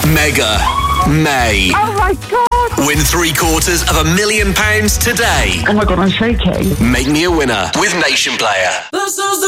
Mega May. Oh my God! Win £750,000 today. Oh my God, I'm shaking. Make me a winner with Nation Player. This is the